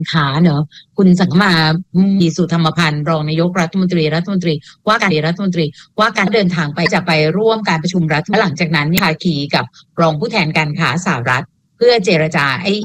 ค้าเนอะคุณสังคมาสุธรรมพันธ์รองนายกรัฐมนตรีว่าการเดินทางไปจะไปร่วมการประชุมรัฐหลังจากนั้นภาคีกับรองผู้แทนการค้าสหรัฐเพื่อเจรจา